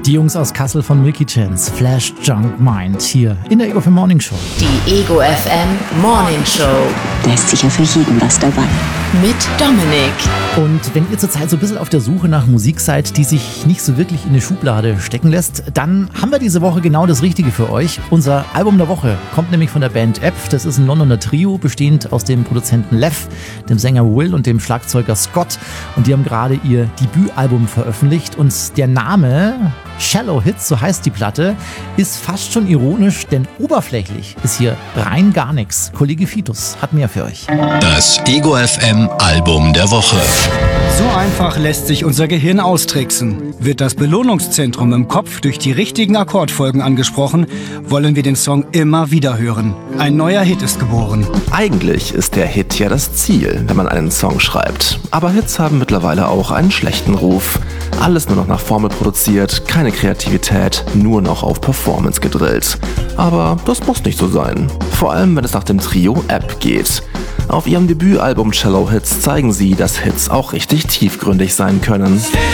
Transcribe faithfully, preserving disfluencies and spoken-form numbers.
Die Jungs aus Kassel von Milky Chance, Flash Junk Mind, hier in der Ego F M Morning Show. Die Ego F M Morning Show. Da ist sicher für jeden was dabei. Mit Dominik. Und wenn ihr zurzeit so ein bisschen auf der Suche nach Musik seid, die sich nicht so wirklich in eine Schublade stecken lässt, dann haben wir diese Woche genau das Richtige für euch. Unser Album der Woche kommt nämlich von der Band App. Das ist ein Londoner Trio, bestehend aus dem Produzenten Lev, dem Sänger Will und dem Schlagzeuger Scott. Und die haben gerade ihr Debütalbum veröffentlicht. Und der Name Shallow Hits, so heißt die Platte, ist fast schon ironisch, denn oberflächlich ist hier rein gar nichts. Kollege Fitus hat mehr für euch. Das Ego F M Album der Woche. So einfach lässt sich unser Gehirn austricksen. Wird das Belohnungszentrum im Kopf durch die richtigen Akkordfolgen angesprochen, wollen wir den Song immer wieder hören. Ein neuer Hit ist geboren. Eigentlich ist der Hit ja das Ziel, wenn man einen Song schreibt. Aber Hits haben mittlerweile auch einen schlechten Ruf. Alles nur noch nach Formel produziert, keine Kreativität, nur noch auf Performance gedrillt. Aber das muss nicht so sein. Vor allem, wenn es nach dem Trio App geht. Auf ihrem Debütalbum Shallow Hits zeigen sie, dass Hits auch richtig tiefgründig sein können.